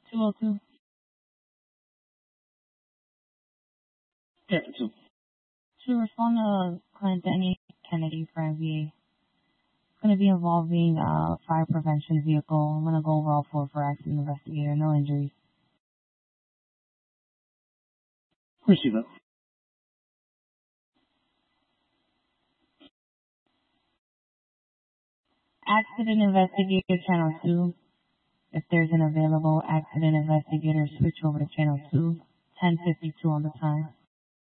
202. Yeah, two. To respond to Client Danny Kennedy for MVA, it's going to be involving fire prevention vehicle. I'm going to go over all four for accident investigator. No injuries. Receive it. Accident investigator channel 2. If there's an available accident investigator, switch over to channel 2. 10:52 on the time.